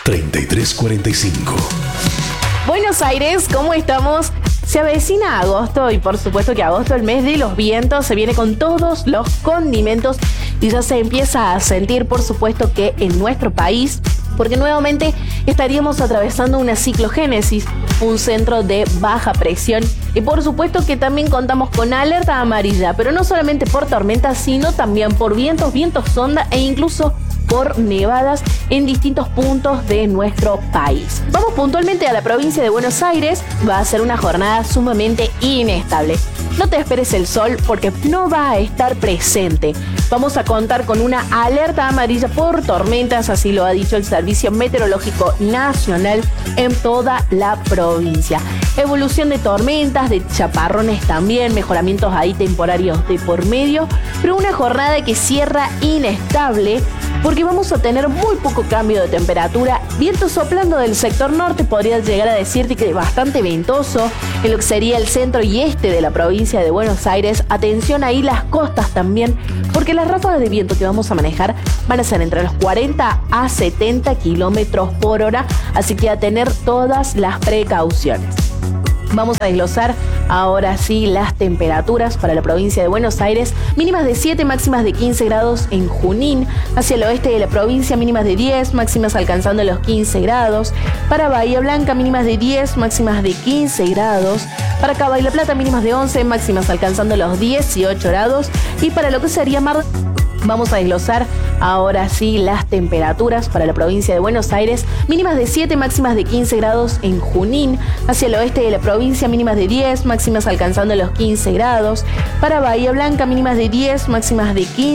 3345. Buenos Aires, ¿cómo estamos? Se avecina agosto y por supuesto que agosto, el mes de los vientos, se viene con todos los condimentos y ya se empieza a sentir, por supuesto, que en nuestro país, porque nuevamente estaríamos atravesando una ciclogénesis, un centro de baja presión y por supuesto que también contamos con alerta amarilla, pero no solamente por tormentas, sino también por vientos sonda e incluso por nevadas en distintos puntos de nuestro país. Vamos puntualmente a la provincia de Buenos Aires. Va a ser una jornada sumamente inestable. No te esperes el sol porque no va a estar presente. Vamos a contar con una alerta amarilla por tormentas, así lo ha dicho el Servicio Meteorológico Nacional en toda la provincia. Evolución de tormentas, de chaparrones también, mejoramientos ahí temporarios de por medio, pero una jornada que cierra inestable porque vamos a tener muy poco cambio de temperatura. Viento soplando del sector norte, podría llegar a decirte que bastante ventoso en lo que sería el centro y este de la provincia de Buenos Aires. Atención ahí las costas también, porque las ráfagas de viento que vamos a manejar van a ser entre los 40 a 70 kilómetros por hora, así que a tener todas las precauciones. Vamos a desglosar ahora sí las temperaturas para la provincia de Buenos Aires. Mínimas de 7, máximas de 15 grados en Junín. Hacia el oeste de la provincia, mínimas de 10, máximas alcanzando los 15 grados. Para Bahía Blanca, mínimas de 10, máximas de 15 grados. Para Cava y La Plata, mínimas de 11, máximas alcanzando los 18 grados. Y para lo que sería Mar... Vamos a desglosar ahora sí las temperaturas para la provincia de Buenos Aires. Mínimas de 7, máximas de 15 grados en Junín. Hacia el oeste de la provincia, mínimas de 10, máximas alcanzando los 15 grados. Para Bahía Blanca, mínimas de 10, máximas de 15.